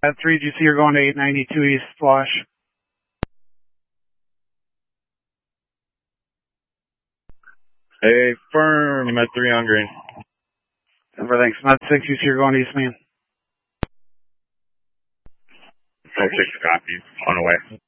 At 3 GC, you're going to 892 East Flush. Hey, firm, I'm at 3 on green. Everything's not 6 GC, you're going to East Main. 6 copy, on the way.